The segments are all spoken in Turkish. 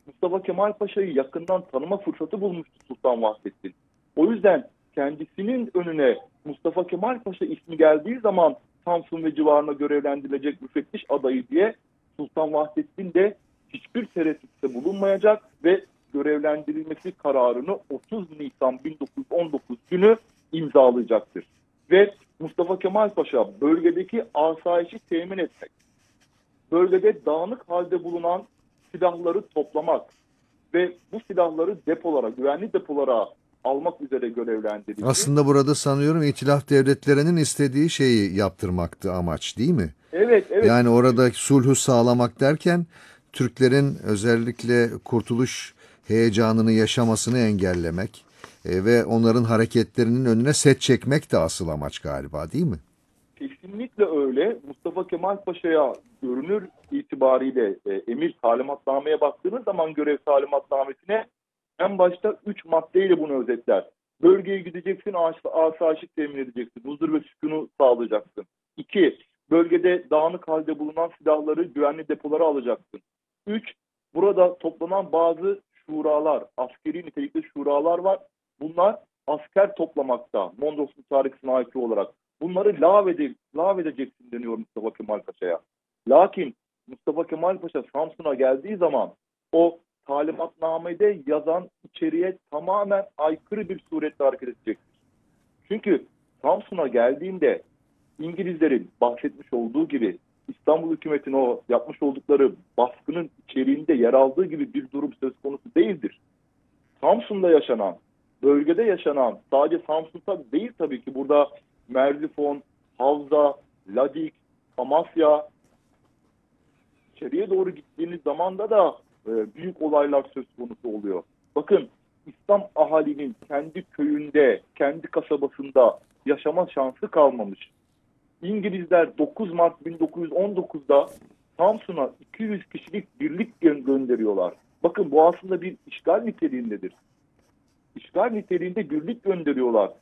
Mustafa Kemal Paşa'yı yakından tanıma fırsatı bulmuştu Sultan Vahdettin. O yüzden kendisinin önüne Mustafa Kemal Paşa ismi geldiği zaman Samsun ve civarına görevlendirilecek müfettiş adayı diye Sultan Vahdettin de hiçbir tereddütte bulunmayacak ve görevlendirilmesi kararını 30 Nisan 1919 günü imzalayacaktır. Ve Mustafa Kemal Paşa bölgedeki asayişi temin etmek, bölgede dağınık halde bulunan silahları toplamak ve bu silahları depolara, güvenli depolara almak üzere görevlendirildi. Aslında burada sanıyorum İtilaf devletlerinin istediği şeyi yaptırmaktı amaç, değil mi? Evet, evet. Yani orada sulhu sağlamak derken Türklerin özellikle kurtuluş heyecanını yaşamasını engellemek ve onların hareketlerinin önüne set çekmek de asıl amaç galiba, değil mi? Kesinlikle öyle. Mustafa Kemal Paşa'ya görünür itibariyle emir talimatnameye baktığınız zaman görev talimatnamesine en başta 3 maddeyle bunu özetler. Bölgeye gideceksin, asayişi temin edeceksin, huzur ve sükunu sağlayacaksın. 2. Bölgede dağınık halde bulunan silahları güvenli depolara alacaksın. 3. Burada toplanan bazı şuralar, askeri nitelikli şuralar var. Bunlar asker toplamakta, Mondros Mütarekası'na ait olarak. Bunları lağvedeceksin deniyor Mustafa Kemal Paşa'ya. Lakin Mustafa Kemal Paşa Samsun'a geldiği zaman o talimatnamede yazan içeriğe tamamen aykırı bir surette hareket edecektir. Çünkü Samsun'a geldiğinde İngilizlerin bahsetmiş olduğu gibi İstanbul hükümetinin o yapmış oldukları baskının içeriğinde yer aldığı gibi bir durum söz konusu değildir. Samsun'da yaşanan, bölgede yaşanan, sadece Samsun'da değil tabii ki, burada Merzifon, Havza, Ladik, Amasya, içeriye doğru gittiğiniz zamanda da büyük olaylar söz konusu oluyor. Bakın, İslam ahalinin kendi köyünde, kendi kasabasında yaşama şansı kalmamış. İngilizler 9 Mart 1919'da Samsun'a 200 kişilik birlik gönderiyorlar. Bakın, bu aslında bir işgal niteliğindedir. İşgal niteliğinde birlik gönderiyorlar.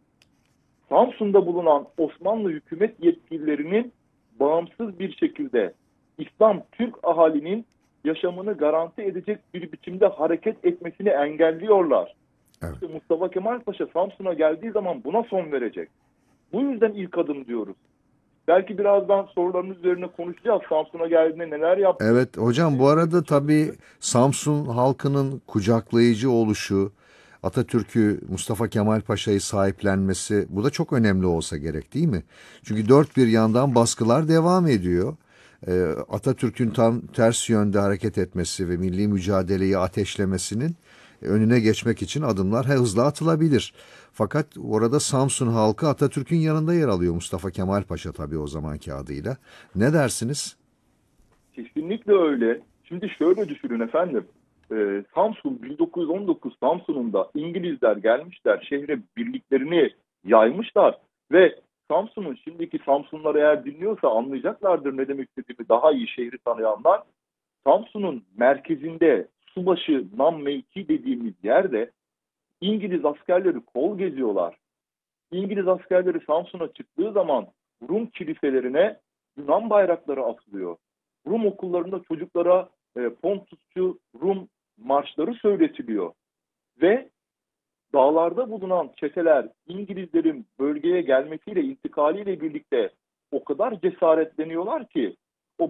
Samsun'da bulunan Osmanlı hükümet yetkililerinin bağımsız bir şekilde İslam Türk ahalinin yaşamını garanti edecek bir biçimde hareket etmesini engelliyorlar. Evet. İşte Mustafa Kemal Paşa Samsun'a geldiği zaman buna son verecek. Bu yüzden ilk adım diyoruz. Belki birazdan sorularınız üzerine konuşacağız. Samsun'a geldiğinde neler yaptı? Evet hocam, bu arada tabii Samsun halkının kucaklayıcı oluşu, Atatürk'ü, Mustafa Kemal Paşa'yı sahiplenmesi, bu da çok önemli olsa gerek, değil mi? Çünkü dört bir yandan baskılar devam ediyor. Atatürk'ün tam ters yönde hareket etmesi ve milli mücadeleyi ateşlemesinin önüne geçmek için adımlar hızla atılabilir. Fakat orada Samsun halkı Atatürk'ün yanında yer alıyor, Mustafa Kemal Paşa tabii o zamanki adıyla. Ne dersiniz? Kesinlikle öyle. Şimdi şöyle düşünün efendim. Samsun 1919 Samsun'unda İngilizler gelmişler, şehre birliklerini yaymışlar ve Samsun'un, şimdiki Samsunlar eğer dinliyorsa anlayacaklardır ne demek istediğimi, daha iyi şehri tanıyanlar. Samsun'un merkezinde Subaşı Nam Mevki dediğimiz yerde İngiliz askerleri kol geziyorlar. İngiliz askerleri Samsun'a çıktığı zaman Rum kiliselerine Yunan bayrakları asılıyor. Rum okullarında çocuklara Pontusçu Rum marşları söyletiliyor. Ve dağlarda bulunan çeteler İngilizlerin bölgeye gelmesiyle, intikaliyle birlikte o kadar cesaretleniyorlar ki o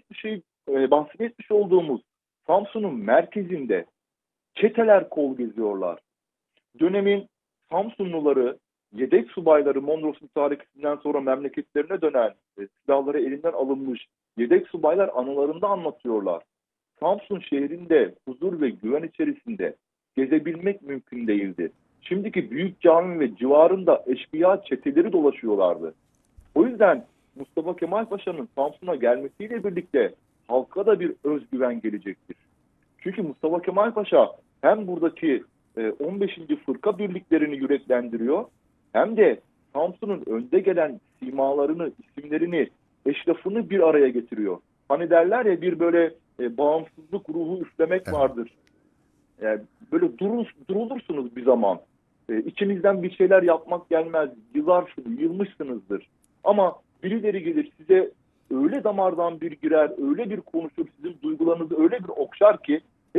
bahsetmiş olduğumuz Samsun'un merkezinde çeteler kol geziyorlar. Dönemin Samsunluları, yedek subayları, Mondros Mütarekası'ndan sonra memleketlerine dönen, silahları elinden alınmış yedek subaylar anılarında anlatıyorlar. Samsun şehrinde huzur ve güven içerisinde gezebilmek mümkün değildi. Şimdiki büyük cami ve civarında eşkıya çeteleri dolaşıyorlardı. O yüzden Mustafa Kemal Paşa'nın Samsun'a gelmesiyle birlikte halka da bir özgüven gelecektir. Çünkü Mustafa Kemal Paşa hem buradaki 15. Fırka birliklerini yüreklendiriyor, hem de Samsun'un önde gelen simalarını, isimlerini, eşrafını bir araya getiriyor. Hani derler ya, bir böyle bağımsızlık ruhu üflemek Evet. vardır. Yani böyle durulursunuz bir zaman. İçinizden bir şeyler yapmak gelmez. Yılmışsınızdır. Ama birileri gelir size, öyle damardan bir girer, öyle bir konuşur, sizin duygularınızı öyle bir okşar ki